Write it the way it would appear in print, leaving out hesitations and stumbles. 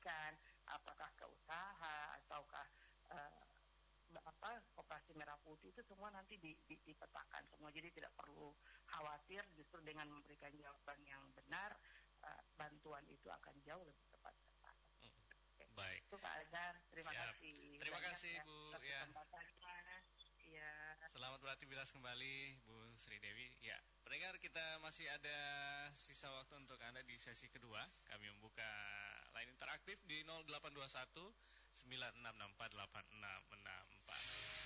pendidikan, apakah ke usaha ataukah koperasi merah putih, itu semua nanti dipetakan semua. Jadi tidak perlu khawatir, justru dengan memberikan jawaban yang benar, bantuan itu akan jauh lebih tepat. Baik. Itu Pak Azhar, terima kasih. Terima kasih Bu. Ya. Ya. Selamat beraktivitas kembali Bu Sri Dewi. Ya, pendengar, kita masih ada sisa waktu untuk Anda di sesi kedua. Kami membuka line interaktif di 0821 9664 8664.